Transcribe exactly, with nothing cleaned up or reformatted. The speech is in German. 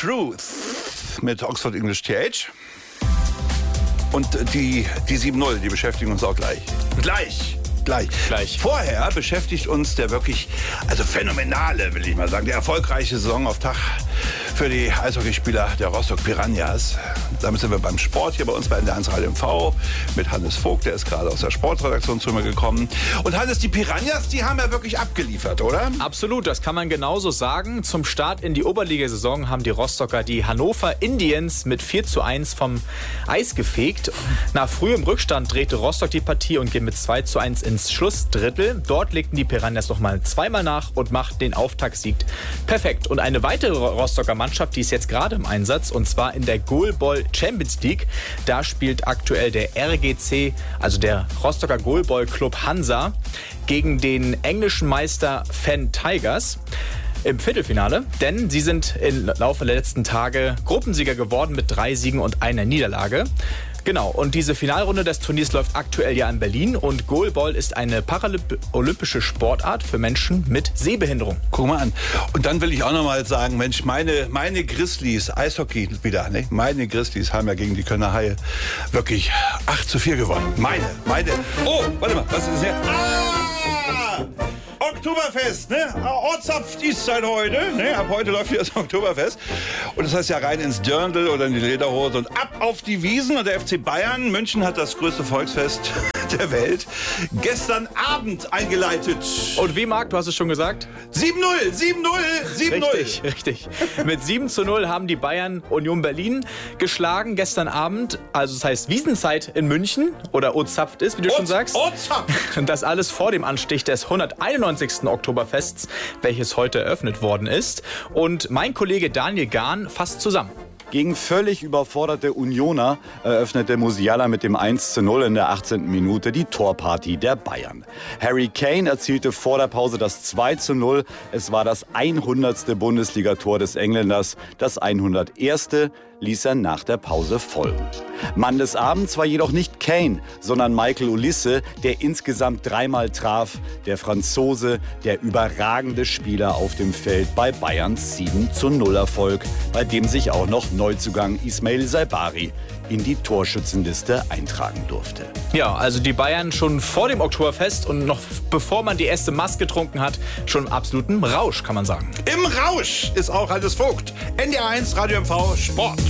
Truth mit Oxford English T H. Und die, die sieben null, die beschäftigen uns auch gleich. Gleich. Gleich. Gleich. Vorher beschäftigt uns der wirklich, also phänomenale, will ich mal sagen, der erfolgreiche Saisonauftakt für die Eishockeyspieler der Rostock Piranhas. Damit sind wir beim Sport hier bei uns bei N D R eins Radio M V mit Hannes Vogt, der ist gerade aus der Sportredaktion zu mir gekommen. Und Hannes, die Piranhas, die haben ja wirklich abgeliefert, oder? Absolut, das kann man genauso sagen. Zum Start in die Oberligasaison haben die Rostocker die Hannover Indians mit vier zu eins vom Eis gefegt. Nach frühem Rückstand drehte Rostock die Partie und ging mit zwei zu eins ins Schlussdrittel. Dort legten die Piranhas nochmal zweimal nach und machten den Auftaktsieg perfekt. Und eine weitere Rostocker Mannschaft, die ist jetzt gerade im Einsatz, und zwar in der Goalball Champions League. Da spielt aktuell der R G C, also der Rostocker Goalball Club Hansa, gegen den englischen Meister Fen Tigers im Viertelfinale, denn sie sind im Laufe der letzten Tage Gruppensieger geworden mit drei Siegen und einer Niederlage. Genau, und diese Finalrunde des Turniers läuft aktuell ja in Berlin und Goalball ist eine paralympische Sportart für Menschen mit Sehbehinderung. Guck mal an. Und dann will ich auch noch mal sagen, Mensch, meine, meine Grizzlies, Eishockey wieder, ne? Meine Grizzlies haben ja gegen die Kölner Haie wirklich acht zu vier gewonnen. Meine, meine. Oh, warte mal, was ist das hier? Ah! Oktoberfest, ne? Ortsaft ist seit heute, ne? Ab heute läuft hier das Oktoberfest. Und das heißt ja rein ins Dirndl oder in die Lederhose und ab auf die Wiesen. Und der F C Bayern München hat das größte Volksfest der Welt gestern Abend eingeleitet. Und wie, Marc, du hast es schon gesagt? sieben null, sieben null, sieben null. Richtig, richtig. Mit sieben zu null haben die Bayern Union Berlin geschlagen gestern Abend. Also das heißt Wiesenzeit in München oder Ortsaft ist, wie du Ort, schon sagst. Ortsaft. Und das alles vor dem Anstich des hunderteinundneunzigsten Oktoberfests, welches heute eröffnet worden ist. Und mein Kollege Daniel Gahn fasst zusammen. Gegen völlig überforderte Unioner eröffnete Musiala mit dem eins zu null in der achtzehnten Minute die Torpartie der Bayern. Harry Kane erzielte vor der Pause das zwei zu null. Es war das hundertste Bundesligator des Engländers. Das hunderterste ließ er nach der Pause folgen. Mann des Abends war jedoch nicht Kane, sondern Michael Olise, der insgesamt dreimal traf. Der Franzose, der überragende Spieler auf dem Feld bei Bayerns sieben zu null Erfolg, bei dem sich auch noch Neuzugang Ismail Saibari in die Torschützenliste eintragen durfte. Ja, also die Bayern schon vor dem Oktoberfest und noch bevor man die erste Maß getrunken hat, schon im absoluten Rausch, kann man sagen. Im Rausch ist auch Hannes Vogt. N D R eins Radio M V Sport.